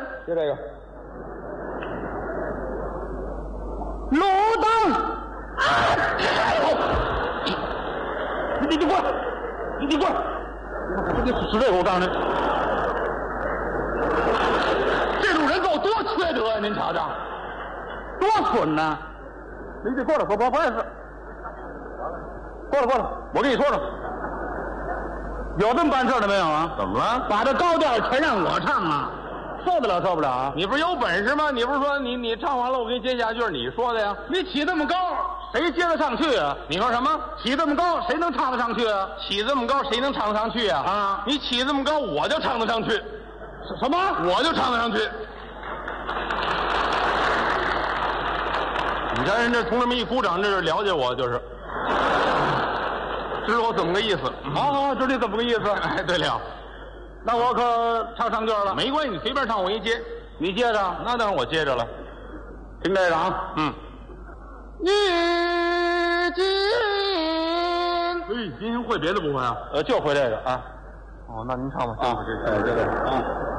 就这个。路灯啊！你滚！你滚！你是这个我告诉你，这种人够多缺德呀！您瞧瞧，多蠢呢！你得过来，不碍事。过来，我跟你说说，有这么办事的没有啊？ 怎么了？ 把这高调全让我唱啊，受得了受不了啊？ 你不是有本事吗？你不是说你唱完了我给你接下句，你说的呀？ 你起这么高，谁接得上去啊？ 你说什么？ 起这么高，谁能唱得上去啊？ 起这么高，谁能唱得上去啊？ 啊！ 你起这么高，我就唱得上去。 什么？ 我就唱得上去。你看人这同志们一鼓掌，这是了解我，就是知道我怎么个意思。 好，知道怎么个意思？ 哎，对了， 那我可唱上句了。 没关系，你随便唱，我一接。 你接着， 那当然我接着了。 听这个啊， 你今，您会别的不会啊？ 就会这个啊。 哦，那您唱吧。 啊，就这个啊。